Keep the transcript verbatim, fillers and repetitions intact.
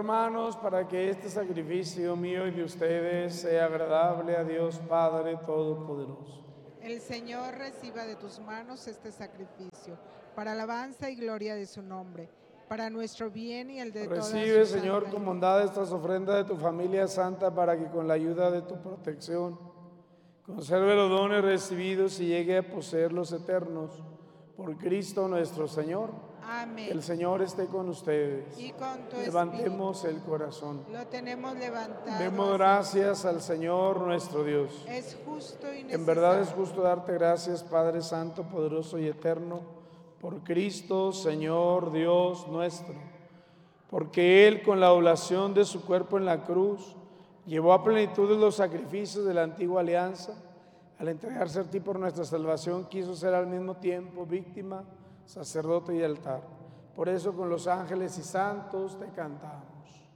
hermanos, para que este sacrificio mío y de ustedes sea agradable a Dios Padre Todopoderoso. El Señor reciba de tus manos este sacrificio, para alabanza y gloria de su nombre, para nuestro bien y el de toda su Recibe, santa Señor, con iglesia. bondad estas ofrendas de tu familia santa, para que con la ayuda de tu protección conserve los dones recibidos y llegue a poseer los eternos. Por Cristo nuestro Señor. Amén. El Señor esté con ustedes. Y con tu Levantemos el corazón. espíritu. Lo tenemos levantado. Demos hacia- gracias al Señor nuestro Dios. Es justo y necesario. En verdad es justo darte gracias, Padre Santo, poderoso y eterno, por Cristo, Señor Dios nuestro, porque Él, con la oblación de su cuerpo en la cruz, llevó a plenitud los sacrificios de la antigua alianza. Al entregarse a ti por nuestra salvación, quiso ser al mismo tiempo víctima, sacerdote y altar. Por eso con los ángeles y santos te cantamos.